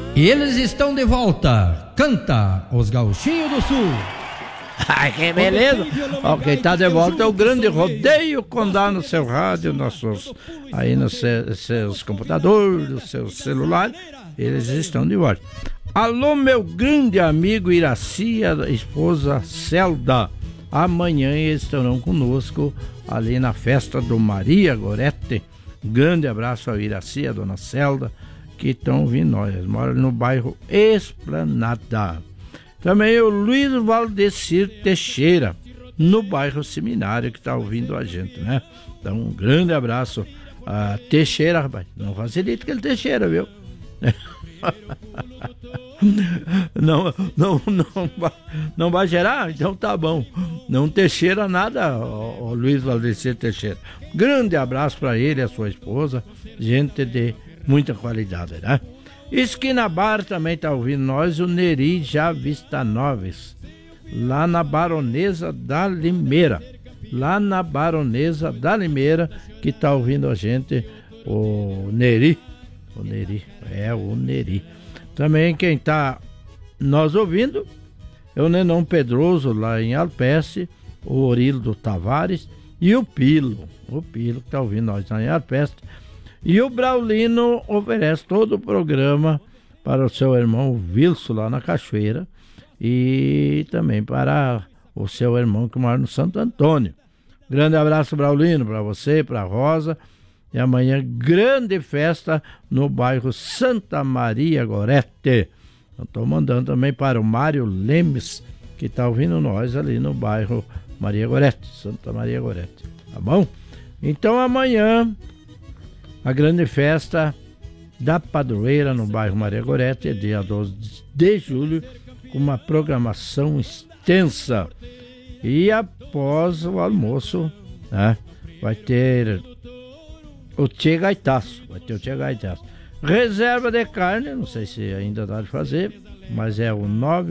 E eles estão de volta. Canta os Gauchinhos do Sul. Ai, que beleza! Ó, quem tá de volta é o grande Rodeio Condá no seu rádio, aí nos seus computadores, nos seus celulares, eles estão de volta. Alô, meu grande amigo Iraci, a esposa Celda. Amanhã eles estarão conosco ali na festa do Maria Gorete. Grande abraço ao Iraci, a dona Celda, que estão vindo nós. Eles moram no bairro Esplanada. Também o Luiz Valdecir Teixeira, no bairro Seminário, que está ouvindo a gente, né? Então, um grande abraço a Teixeira, rapaz. Não facilita aquele Teixeira, viu? Não vai gerar? Então tá bom. Não Teixeira nada, o Luiz Valdecir Teixeira. Grande abraço para ele e a sua esposa, gente de muita qualidade, né? Esquina Bar também tá ouvindo nós, o Neri Javista Noves, lá na Baronesa da Limeira. Lá na Baronesa da Limeira, que tá ouvindo a gente, o Neri. O Neri. Também quem tá nós ouvindo é o Nenão Pedroso, lá em Alpeste, o Orildo Tavares e o Pilo. O Pilo que tá ouvindo nós lá em Alpeste. E o Braulino oferece todo o programa para o seu irmão Wilson lá na Cachoeira e também para o seu irmão que mora no Santo Antônio. Grande abraço, Braulino, para você, para a Rosa. E amanhã, grande festa no bairro Santa Maria Gorete. Estou mandando também para o Mário Lemes, que está ouvindo nós ali no bairro Maria Gorete, Santa Maria Gorete. Tá bom? Então amanhã, a grande festa da Padroeira no bairro Maria Gorete, é dia 12 de julho, com uma programação extensa. E após o almoço, né, vai ter o Tchê Gaitaço. Reserva de carne, não sei se ainda dá de fazer, mas é o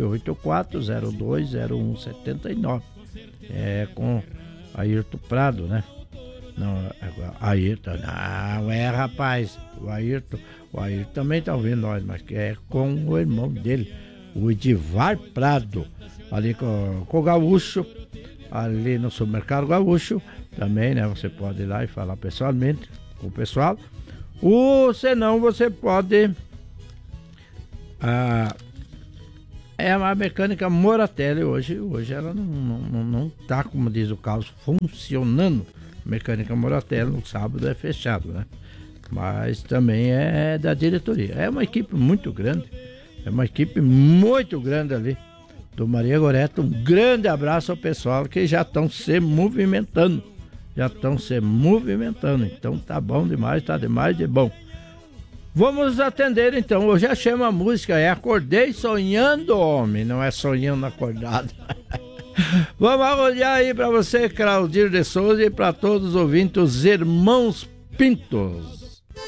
984-020179. É com Ayrton Prado, né? Não, Ayrton, não é, rapaz. O Ayrton também tá ouvindo nós, mas que é com o irmão dele, o Edivar Prado, ali com o Gaúcho, ali no Supermercado Gaúcho, também, né? Você pode ir lá e falar pessoalmente com o pessoal. Ou senão você pode. É a mecânica Moratelli hoje ela não tá, como diz o Carlos, funcionando. Mecânica Moratelli no sábado é fechado, né? Mas também é da diretoria. É uma equipe muito grande. Ali do Maria Gorete. Um grande abraço ao pessoal que já estão se movimentando. Então tá bom demais, tá demais de bom. Vamos atender então. Eu já chamo a música, é Acordei Sonhando, homem, não é sonhando acordado. Vamos olhar aí pra você, Claudir de Souza, e pra todos os ouvintes, os irmãos Pintos.